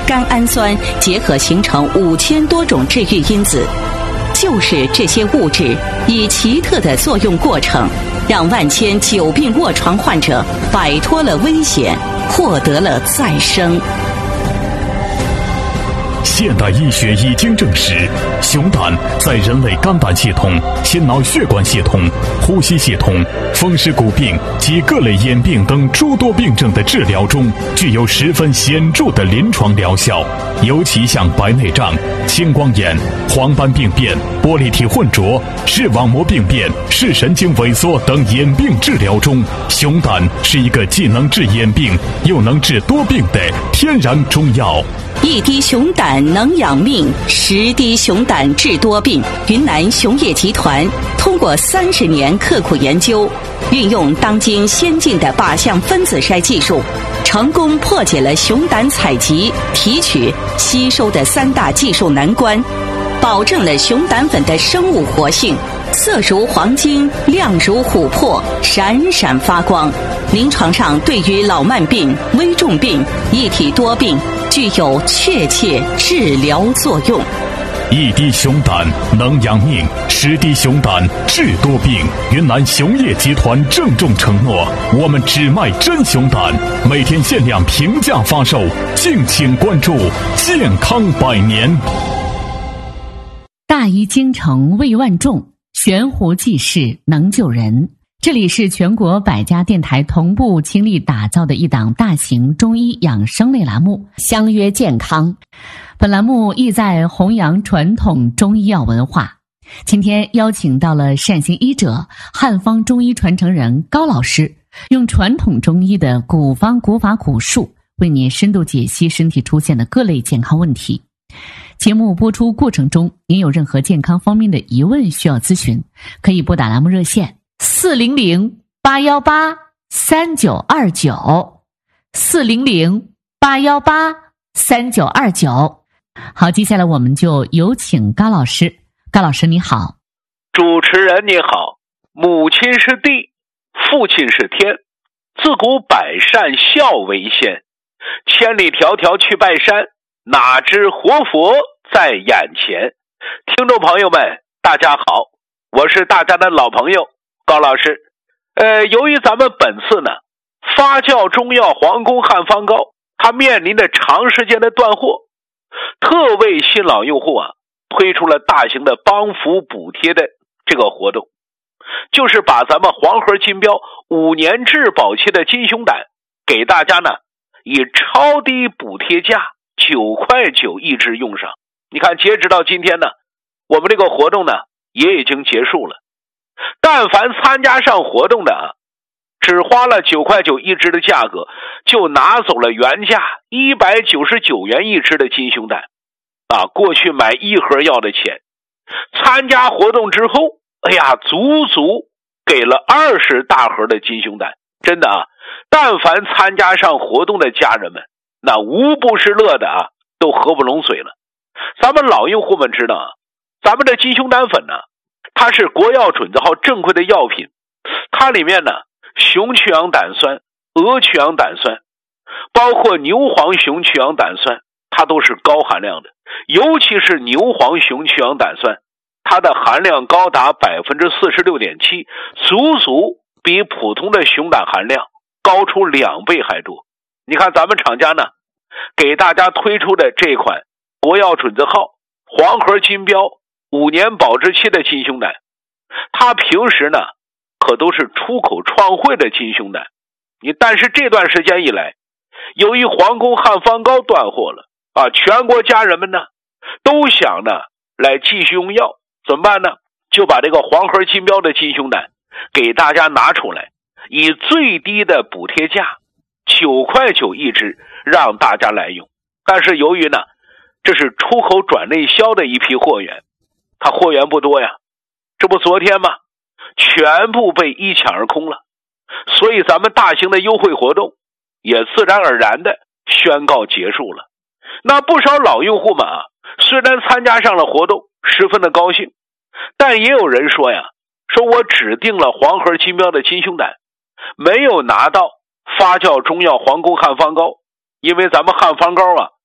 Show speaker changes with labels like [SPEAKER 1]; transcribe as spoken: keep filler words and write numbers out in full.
[SPEAKER 1] 甘氨酸结合形成五千多种治愈因子。就是这些物质以奇特的作用过程，让万千久病卧床患者摆脱了危险，获得了再生。
[SPEAKER 2] 现代医学已经证实，熊胆在人类肝胆系统、心脑血管系统、呼吸系统、风湿骨病及各类眼病等诸多病症的治疗中，具有十分显著的临床疗效。尤其像白内障、青光眼、黄斑病变、玻璃体混浊、视网膜病变、视神经萎缩等眼病治疗中，熊胆是一个既能治眼病又能治多病的天然中药。
[SPEAKER 1] 一滴熊胆能养命，十滴熊胆治多病。云南熊业集团通过三十年刻苦研究，运用当今先进的靶向分子筛技术，成功破解了熊胆采集、提取、吸收的三大技术难关，保证了熊胆粉的生物活性，色如黄金，亮如琥珀，闪闪发光。临床上对于老慢病、危重病、一体多病具有确切治疗作用。
[SPEAKER 2] 一滴熊胆能养命，十滴熊胆治多病。云南熊业集团郑重承诺，我们只卖真熊胆，每天限量平价发售，敬请关注。健康百年。
[SPEAKER 3] 大医精诚为万众，悬壶济世能救人。这里是全国百家电台同步倾力打造的一档大型中医养生类栏目《相约健康》。本栏目意在弘扬传统中医药文化。今天邀请到了善行医者、汉方中医传承人高老师，用传统中医的古方古法古术，为您深度解析身体出现的各类健康问题。节目播出过程中，您有任何健康方面的疑问需要咨询，可以拨打栏目热线四零零八幺八三九二九四零零八幺八三九二九。好，接下来我们就有请高老师。高老师你好。
[SPEAKER 4] 主持人你好。母亲是地，父亲是天，自古百善孝为先，千里迢迢去拜山，哪知活佛在眼前。听众朋友们大家好，我是大家的老朋友高老师。呃，由于咱们本次呢发酵中药皇宫汉方膏它面临着长时间的断货，特为新老用户啊推出了大型的帮扶补贴的这个活动，就是把咱们黄河金标五年质保期的金熊胆给大家呢以超低补贴价九块九一支用上。你看截止到今天呢，我们这个活动呢也已经结束了。但凡参加上活动的啊，只花了九块九一支的价格，就拿走了原价一百九十九元一支的金熊胆啊！过去买一盒药的钱，参加活动之后，哎呀，足足给了二十大盒的金熊胆。真的啊，但凡参加上活动的家人们，那无不是乐的啊，都合不拢嘴了。咱们老用户们知道啊，咱们的金熊胆粉呢，它是国药准字号正规的药品，它里面呢熊去氧胆酸、鹅去氧胆酸，包括牛黄熊去氧胆酸，它都是高含量的。尤其是牛黄熊去氧胆酸，它的含量高达 百分之四十六点七， 足足比普通的熊胆含量高出两倍还多。你看咱们厂家呢给大家推出的这款国药准字号黄河金标五年保质期的金熊胆，它平时呢可都是出口创汇的金熊胆。你但是这段时间以来，由于皇宫汉方膏断货了啊，全国家人们呢都想呢来继续用药，怎么办呢？就把这个黄河金标的金熊胆给大家拿出来，以最低的补贴价九块九一支让大家来用。但是由于呢这是出口转内销的一批货源，它货源不多呀，这不昨天吗全部被一抢而空了，所以咱们大型的优惠活动也自然而然的宣告结束了。那不少老用户们啊，虽然参加上了活动十分的高兴，但也有人说呀，说我只订了黄河金标的金熊胆，没有拿到发酵中药皇宫汉方膏，因为咱们汉方膏啊